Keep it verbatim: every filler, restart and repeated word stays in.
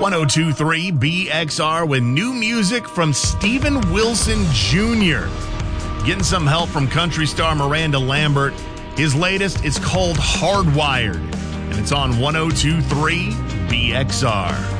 ten twenty-three B X R with new music from Steven Wilson Junior Getting some help from country star Miranda Lambert. His latest is called Hardwired, and it's on ten twenty-three B X R.